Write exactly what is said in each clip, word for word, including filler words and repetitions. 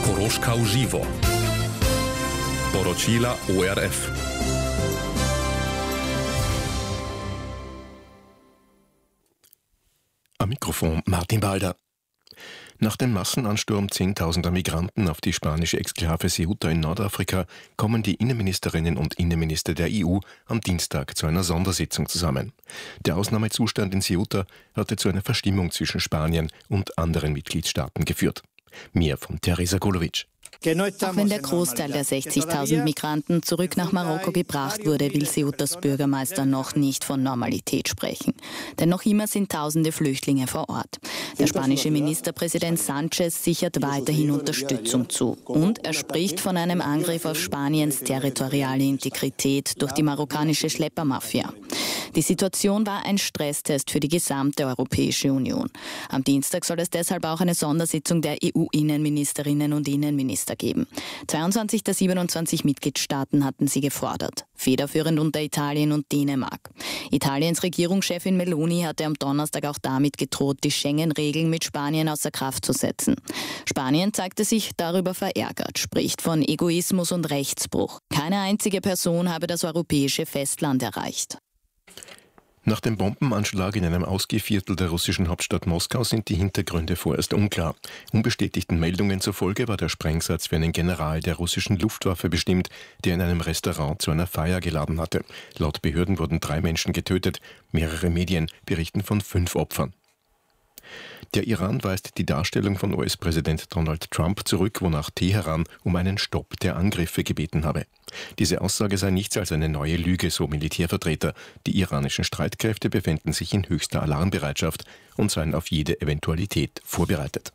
Koroška uživo. Poročila O R F. Am Mikrofon Martin Balder. Nach dem Massenansturm zehntausender Migranten auf die spanische Exklave Ceuta in Nordafrika kommen die Innenministerinnen und Innenminister der E U am Dienstag zu einer Sondersitzung zusammen. Der Ausnahmezustand in Ceuta hatte zu einer Verstimmung zwischen Spanien und anderen Mitgliedstaaten geführt. Mehr von Teresa Golovic. Auch wenn der Großteil der sechzigtausend Migranten zurück nach Marokko gebracht wurde, will Ceutas Bürgermeister noch nicht von Normalität sprechen. Denn noch immer sind tausende Flüchtlinge vor Ort. Der spanische Ministerpräsident Sánchez sichert weiterhin Unterstützung zu. Und er spricht von einem Angriff auf Spaniens territoriale Integrität durch die marokkanische Schleppermafia. Die Situation war ein Stresstest für die gesamte Europäische Union. Am Dienstag soll es deshalb auch eine Sondersitzung der E U-Innenministerinnen und Innenminister geben. zweiundzwanzig der siebenundzwanzig Mitgliedstaaten hatten sie gefordert. Federführend unter Italien und Dänemark. Italiens Regierungschefin Meloni hatte am Donnerstag auch damit gedroht, die Schengen-Regeln mit Spanien außer Kraft zu setzen. Spanien zeigte sich darüber verärgert, spricht von Egoismus und Rechtsbruch. Keine einzige Person habe das europäische Festland erreicht. Nach dem Bombenanschlag in einem Ausgehviertel der russischen Hauptstadt Moskau sind die Hintergründe vorerst unklar. Unbestätigten Meldungen zufolge war der Sprengsatz für einen General der russischen Luftwaffe bestimmt, der in einem Restaurant zu einer Feier geladen hatte. Laut Behörden wurden drei Menschen getötet. Mehrere Medien berichten von fünf Opfern. Der Iran weist die Darstellung von U S-Präsident Donald Trump zurück, wonach Teheran um einen Stopp der Angriffe gebeten habe. Diese Aussage sei nichts als eine neue Lüge, so Militärvertreter. Die iranischen Streitkräfte befänden sich in höchster Alarmbereitschaft und seien auf jede Eventualität vorbereitet.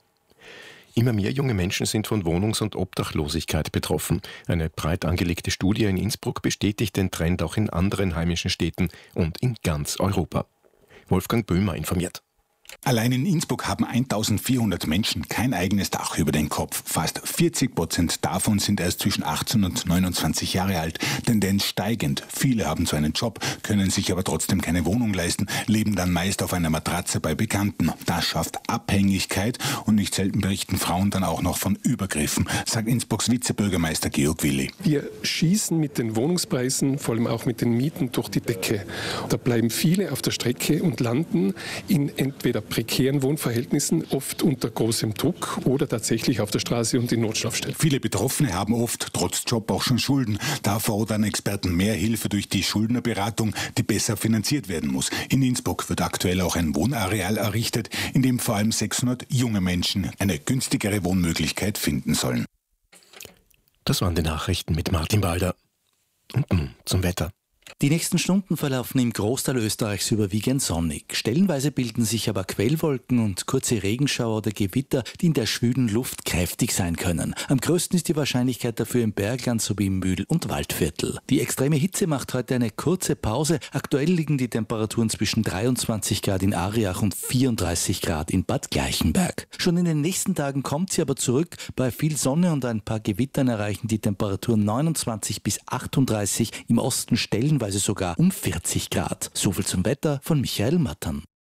Immer mehr junge Menschen sind von Wohnungs- und Obdachlosigkeit betroffen. Eine breit angelegte Studie in Innsbruck bestätigt den Trend auch in anderen heimischen Städten und in ganz Europa. Wolfgang Böhmer informiert. Allein in Innsbruck haben eintausendvierhundert Menschen kein eigenes Dach über den Kopf. Fast vierzig Prozent davon sind erst zwischen achtzehn und neunundzwanzig Jahre alt. Tendenz steigend. Viele haben zwar einen Job, können sich aber trotzdem keine Wohnung leisten, leben dann meist auf einer Matratze bei Bekannten. Das schafft Abhängigkeit und nicht selten berichten Frauen dann auch noch von Übergriffen, sagt Innsbrucks Vizebürgermeister Georg Willi. Wir schießen mit den Wohnungspreisen, vor allem auch mit den Mieten, durch die Decke. Da bleiben viele auf der Strecke und landen in entweder prekären Wohnverhältnissen, oft unter großem Druck oder tatsächlich auf der Straße und in Notschlafstellen. Viele Betroffene haben oft trotz Job auch schon Schulden. Da fordern Experten mehr Hilfe durch die Schuldnerberatung, die besser finanziert werden muss. In Innsbruck wird aktuell auch ein Wohnareal errichtet, in dem vor allem sechshundert junge Menschen eine günstigere Wohnmöglichkeit finden sollen. Das waren die Nachrichten mit Martin Balder. Und nun zum Wetter. Die nächsten Stunden verlaufen im Großteil Österreichs überwiegend sonnig. Stellenweise bilden sich aber Quellwolken und kurze Regenschauer oder Gewitter, die in der schwülen Luft kräftig sein können. Am größten ist die Wahrscheinlichkeit dafür im Bergland sowie im Mühl- und Waldviertel. Die extreme Hitze macht heute eine kurze Pause. Aktuell liegen die Temperaturen zwischen dreiundzwanzig Grad in Ariach und vierunddreißig Grad in Bad Gleichenberg. Schon in den nächsten Tagen kommt sie aber zurück. Bei viel Sonne und ein paar Gewittern erreichen die Temperaturen neunundzwanzig bis achtunddreißig, im Osten stellenweise sogar um vierzig Grad. Soviel zum Wetter von Michael Mattern.